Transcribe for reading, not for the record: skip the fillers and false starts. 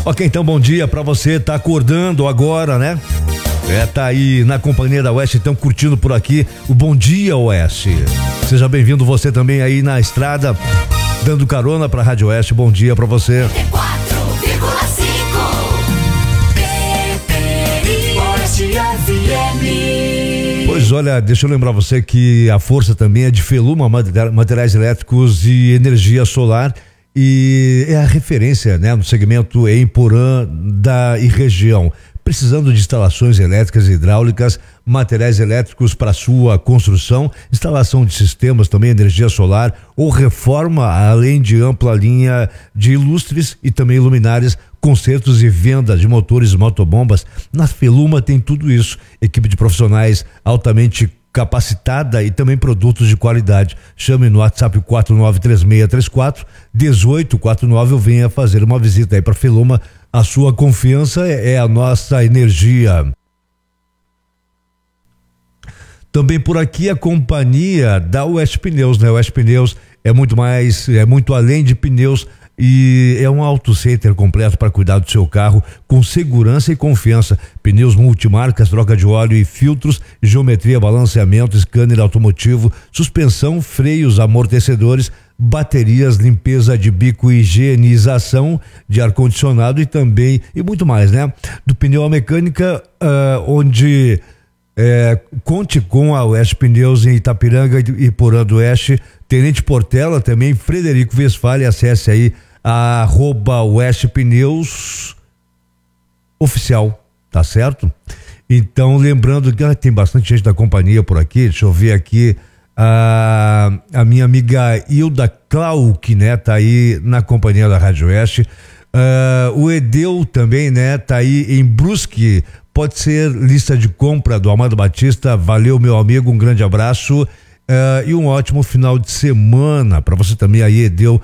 Ok, então bom dia pra você, tá acordando agora, né? Tá aí na companhia da Oeste, então curtindo por aqui o Bom Dia Oeste. Seja bem-vindo você também aí na estrada, dando carona pra Rádio Oeste. Bom dia pra você. 4,5 Pois olha, deixa eu lembrar você que a força também é de Feluma Materiais Elétricos e Energia Solar, e é a referência, né, no segmento em Porã e região. Precisando de instalações elétricas e hidráulicas, materiais elétricos para sua construção, instalação de sistemas também, energia solar ou reforma, além de ampla linha de lustres e também luminárias, consertos e venda de motores e motobombas. Na Feluma tem tudo isso. Equipe de profissionais altamente capacitada e também produtos de qualidade. Chame no WhatsApp 493634-1849 ou venha fazer uma visita aí para Feluma. A sua confiança é a nossa energia. Também por aqui a companhia da West Pneus, né? West Pneus é muito mais, é muito além de pneus, e é um auto center completo para cuidar do seu carro com segurança e confiança. Pneus multimarcas, troca de óleo e filtros, geometria, balanceamento, scanner automotivo, suspensão, freios, amortecedores, baterias, limpeza de bico, higienização de ar-condicionado e também, e muito mais, né? Do pneu à mecânica, onde conte com a Oeste Pneus em Itapiranga e Porã do Oeste. Tenente Portela também, Frederico Westphal, acesse aí a @Oeste Pneus oficial, tá certo? Então, lembrando que tem bastante gente da companhia por aqui, deixa eu ver aqui, a minha amiga Hilda Clark, né, tá aí na companhia da Rádio Oeste. O Edeu também, né, tá aí em Brusque, pode ser lista de compra do Amado Batista. Valeu, meu amigo, um grande abraço. E um ótimo final de semana para você também aí, Edeu,